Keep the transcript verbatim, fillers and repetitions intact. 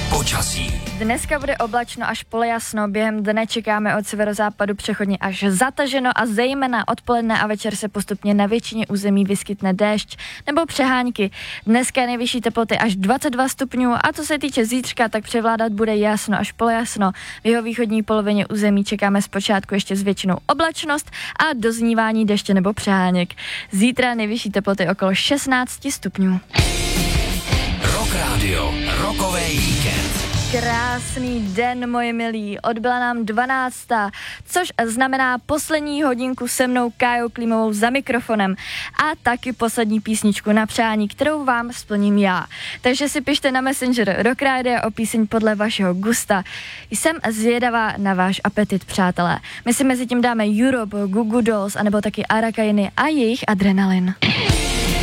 Počasí. Dneska bude oblačno až polojasno, během dne čekáme od severozápadu přechodně až zataženo a zejména odpoledne a večer se postupně na většině území vyskytne déšť nebo přehánky. Dneska nejvyšší teploty až dvacet dva stupňů a co se týče zítřka, tak převládat bude jasno až polojasno. V jeho východní polovině území čekáme zpočátku ještě s většinou oblačnost a doznívání deště nebo přeháněk. Zítra nejvyšší teploty okolo šestnáct stupňů. Rock Radio, rokový víkend. Krásný den, moje milí, odbyla nám dvanáctá, což znamená poslední hodinku se mnou Kájou Klímovou za mikrofonem a taky poslední písničku na přání, kterou vám splním já. Takže si pište na Messenger Rock Radio o píseň podle vašeho gusta. Jsem zvědavá na váš apetit, přátelé. My si mezi tím dáme Europe, Goo Goo Dolls anebo taky Arakainy a jejich Adrenalin.